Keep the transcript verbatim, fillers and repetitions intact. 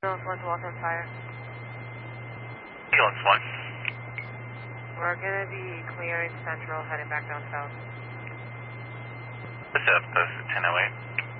Ambulance one to Waltham Fire. Ambulance one. We're going to be clearing Central, heading back down south. The South Coast at ten oh eight.